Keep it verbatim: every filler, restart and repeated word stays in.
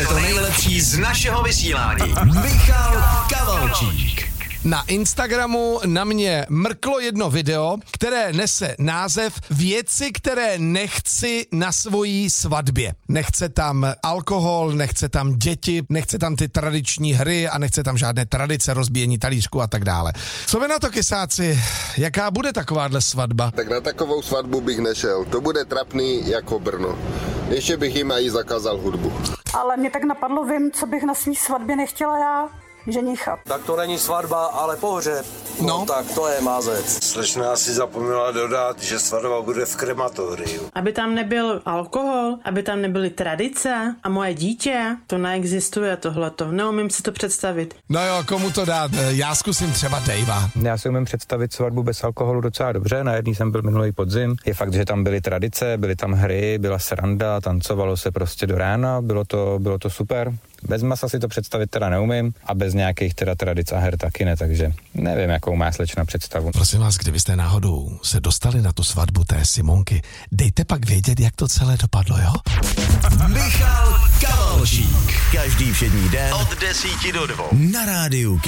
je to nejlepší z našeho vysílání. Michal Kavalčík. Na Instagramu na mě mrklo jedno video, které nese název Věci, které nechci na svojí svatbě. Nechce tam alkohol, nechce tam děti, nechce tam ty tradiční hry a nechce tam žádné tradice, rozbíjení talířku a tak dále. Co vy na to, kysáci? Jaká bude takováhle svatba? Tak na takovou svatbu bych nešel. To bude trapný jako Brno. Ještě bych jim i zakázal hudbu. Ale mě tak napadlo, vím, co bych na svý svatbě nechtěla já. Ženicha. Tak to není svatba, ale pohřeb. No, no tak to je mázec. Slečna si zapomněla dodat, že svatba bude v krematoriu. Aby tam nebyl alkohol, aby tam nebyly tradice a moje dítě, to neexistuje tohleto. Neumím si to představit. No jo, komu to dát? Já zkusím třeba Dejva. Já si umím představit svatbu bez alkoholu docela dobře. Na jedný jsem byl minulý podzim. Je fakt, že tam byly tradice, byly tam hry, byla sranda, tancovalo se prostě do rána, bylo to, bylo to super. Bez masa si to představit teda neumím a bez nějakých teda tradic a her taky ne, takže nevím, jakou má slečna představu. Prosím vás, kdybyste náhodou se dostali na tu svatbu té Simonky, dejte pak vědět, jak to celé dopadlo, jo? Michal Kavalčík. Každý všední den od desíti do dvou na rádiu